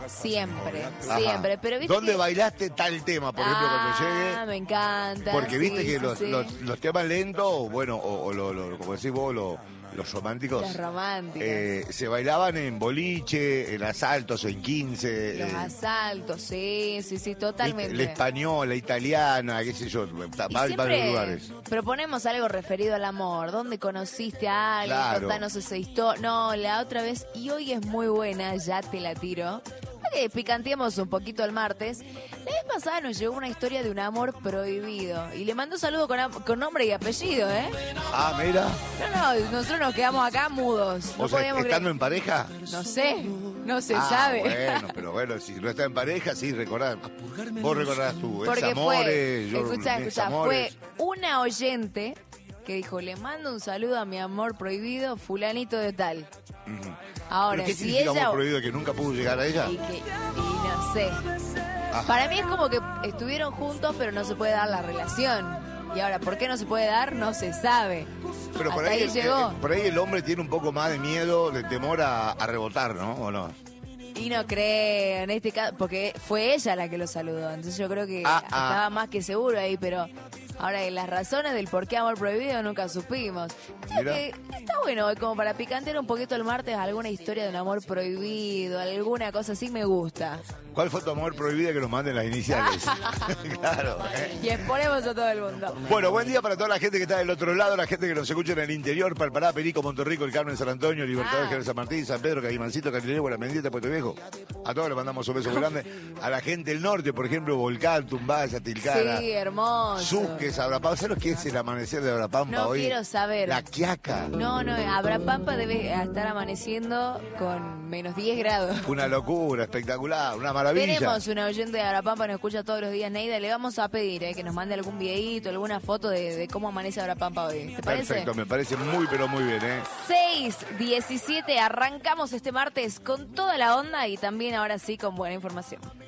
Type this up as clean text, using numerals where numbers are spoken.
Siempre, Ajá. siempre. Pero viste ¿Dónde que... bailaste tal tema, por ejemplo, cuando llegue? me encanta. Porque viste sí, que sí, sí. los temas lentos, o bueno, como decís vos, los románticos, Las románticas. se bailaban en boliche, en asaltos, en 15. Los asaltos, sí, sí, sí, totalmente. La española, italiana, qué sé yo, Y varios siempre lugares. proponemos algo referido al amor. ¿Dónde conociste a alguien? Claro. Contanos esa historia. No, la otra vez, y hoy es muy buena, ya te la tiro. Para que picanteemos un poquito el martes. La vez pasada nos llegó una historia de un amor prohibido. Y le mandó un saludo con nombre y apellido, ¿eh? Ah, mira. No, nosotros nos quedamos acá mudos. No O sea, podíamos estando creer. en pareja. No sé, no se Ah, sabe. Bueno, pero bueno, si no está en pareja, sí, recordás. Vos recordás tú, Porque ex amores, fue, escuchá, ex fue amores. una oyente que dijo, le mando un saludo a mi amor prohibido, fulanito de tal. Ujú. Ahora, ¿Pero qué si significa ella... amor prohibido, que nunca pudo llegar a ella? Y no sé. Ajá. Para mí es como que estuvieron juntos, pero no se puede dar la relación. Y ahora, ¿por qué no se puede dar? No se sabe. Pero por Hasta ahí, ahí llegó. por ahí el hombre tiene un poco más de miedo, de temor a rebotar, ¿no? ¿O no? Y no creo, en este caso, porque fue ella la que lo saludó. Entonces yo creo que estaba más que seguro ahí, pero... Ahora, las razones del por qué amor prohibido nunca supimos. Creo Mirá. que está bueno, como para picantear un poquito el martes, alguna historia de un amor prohibido, alguna cosa así me gusta. ¿Cuál fue tu amor prohibido? Que nos manden las iniciales. Claro. Y exponemos a todo el mundo. Bueno, buen día para toda la gente que está del otro lado, la gente que nos escucha en el interior, Palpará, Perico, Monterrico, el Carmen, San Antonio, Libertador, General San Martín, San Pedro, Cajimancito, Canileo, La Mendieta, Puerto Viejo. A todos les mandamos un beso muy grande. A la gente del norte, por ejemplo, Volcán, Tumbaya, Tilcara. Sí, hermoso. Susques, Abrapampa. ¿Sabes lo que es el amanecer de Abrapampa No hoy? quiero saber. La Quiaca. No, Abrapampa debe estar amaneciendo con menos 10 grados. Una locura, espectacular, una maravilla. Tenemos una oyente de Abrapampa, nos escucha todos los días, Neida. Le vamos a pedir que nos mande algún videíto, alguna foto de cómo amanece Abrapampa hoy. ¿Te parece? Perfecto, me parece muy, pero muy bien, ¿eh? 6:17, arrancamos este martes con toda la onda y también ahora sí con buena información.